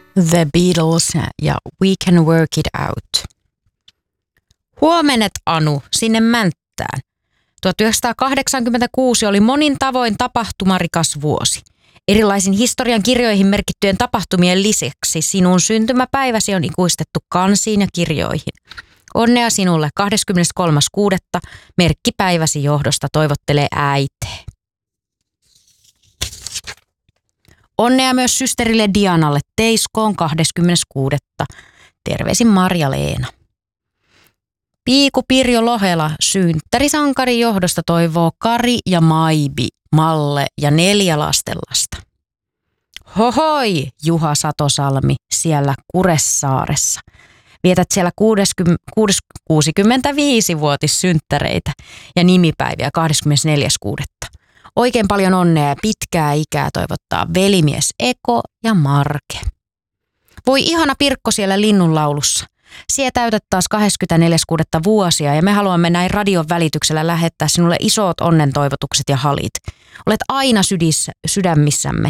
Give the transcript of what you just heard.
The Beatles ja We Can Work It Out. Huomenet, Anu, sinne Mänttään. 1986 oli monin tavoin tapahtumarikas vuosi. Erilaisin historian kirjoihin merkittyjen tapahtumien lisäksi sinun syntymäpäiväsi on ikuistettu kansiin ja kirjoihin. Onnea sinulle 23.6. merkkipäiväsi johdosta toivottelee äite. Onnea myös systerille Dianalle Teiskoon 26. Terveisin Marja-Leena. Piiku Pirjo Lohela synttärisankarin johdosta toivoo Kari ja Maibi, Malle ja 4 lastenlasta. Hohoi, Juha Satosalmi siellä Kuressaaressa. Vietät siellä 65-vuotissynttäreitä ja nimipäiviä 24.6. Oikein paljon onnea ja pitkää ikää toivottaa velimies Eko ja Marke. Voi ihana Pirkko siellä linnunlaulussa. Sie täytät taas 24.6. vuosia ja me haluamme näin radion välityksellä lähettää sinulle isot onnen toivotukset ja halit. Olet aina sydämissämme